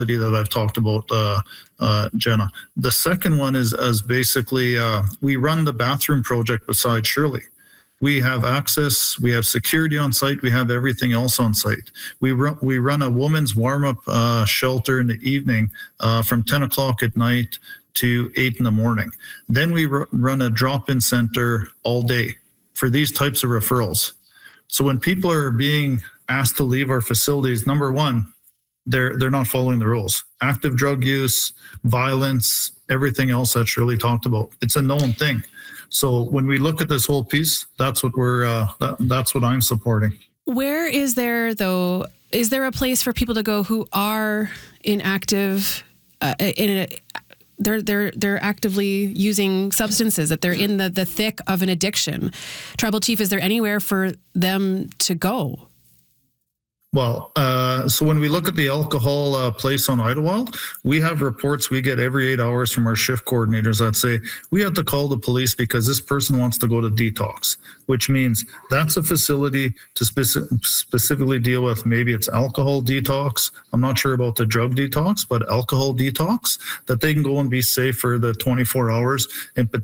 that I've talked about, Jenna. The second one is as basically we run the bathroom project beside Shirley. We have access, we have security on site, we have everything else on site. We run a woman's warm-up shelter in the evening from 10 o'clock at night to 8 in the morning. Then we run a drop-in center all day for these types of referrals. So when people are being asked to leave our facilities, number one, they're not following the rules. Active drug use, violence, everything else that Shirley talked about. It's a known thing. So when we look at this whole piece, that's what that's what I'm supporting. Where is there, though, is there a place for people to go who are inactive, they're actively using substances, that they're in the thick of an addiction? Tribal Chief, is there anywhere for them to go? Well, so when we look at the alcohol place on Idlewild, we have reports we get every 8 hours from our shift coordinators that say, we have to call the police because this person wants to go to detox, which means that's a facility to specifically deal with. Maybe it's alcohol detox. I'm not sure about the drug detox, but alcohol detox, that they can go and be safe for the 24 hours and